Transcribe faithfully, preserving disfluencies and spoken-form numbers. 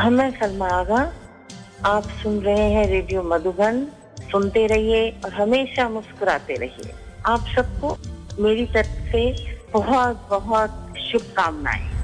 मैं सलमा आगा, आप सुन रहे हैं रेडियो मधुबन। सुनते रहिए और हमेशा मुस्कुराते रहिए। आप सबको मेरी तरफ से बहुत बहुत शुभकामनाएं।